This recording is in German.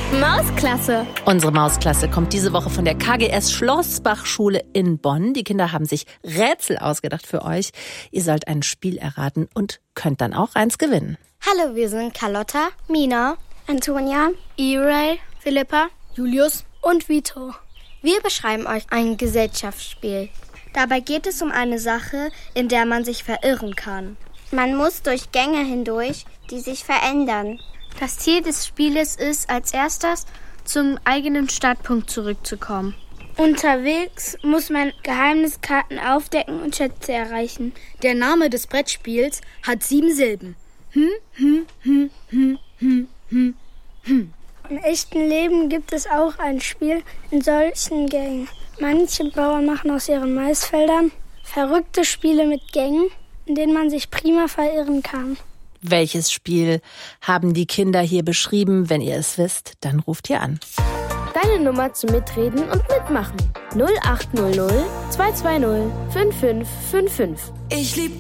Mausklasse. Unsere Mausklasse kommt diese Woche von der KGS Schlossbach-Schule in Bonn. Die Kinder haben sich Rätsel ausgedacht für euch. Ihr sollt ein Spiel erraten und könnt dann auch eins gewinnen. Hallo, wir sind Carlotta, Mina, Antonia, E-Ray, Philippa, Julius und Vito. Wir beschreiben euch ein Gesellschaftsspiel. Dabei geht es um eine Sache, in der man sich verirren kann. Man muss durch Gänge hindurch, die sich verändern. Das Ziel des Spieles ist, als erstes zum eigenen Startpunkt zurückzukommen. Unterwegs muss man Geheimniskarten aufdecken und Schätze erreichen. Der Name des Brettspiels hat 7 Silben. Im echten Leben gibt es auch ein Spiel in solchen Gängen. Manche Bauern machen aus ihren Maisfeldern verrückte Spiele mit Gängen, in denen man sich prima verirren kann. Welches Spiel haben die Kinder hier beschrieben? Wenn ihr es wisst, dann ruft ihr an. Deine Nummer zum Mitreden und Mitmachen. 0800 220 5555. Ich lieb